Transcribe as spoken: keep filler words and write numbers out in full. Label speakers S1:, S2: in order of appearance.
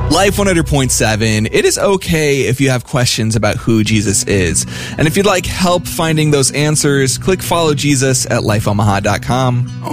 S1: Life one hundred point seven, it is okay if you have questions about who Jesus is. And if you'd like help finding those answers, click follow Jesus at life omaha dot com.